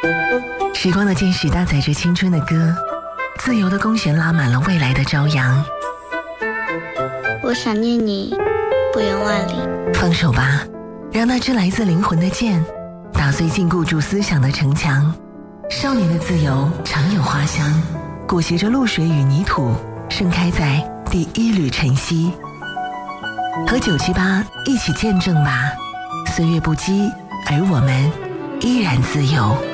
时光的箭矢搭载着青春的歌，自由的弓弦拉满了未来的朝阳。 我想念你，不远万里。 放手吧，让那支来自灵魂的箭打碎禁锢住思想的城墙。少年的自由常有花香，裹挟着露水与泥土，盛开在第一缕晨曦。和978一起见证吧，岁月不羁，而我们依然自由。